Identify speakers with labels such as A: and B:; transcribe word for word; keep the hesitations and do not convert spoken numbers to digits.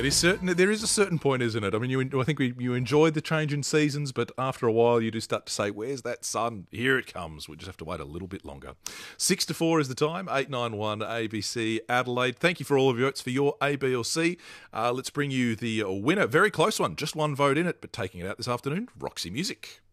A: It is certain. There is a certain point, isn't it? I mean, you, I think we, you enjoyed the change in seasons, but after a while, you do start to say, "Where's that sun? Here it comes." We just have to wait a little bit longer. Six to four is the time. Eight nine one A B C Adelaide. Thank you for all of your votes for your A, B, or C. Uh, let's bring you the winner. Very close one. Just one vote in it, but taking it out this afternoon. Roxy Music.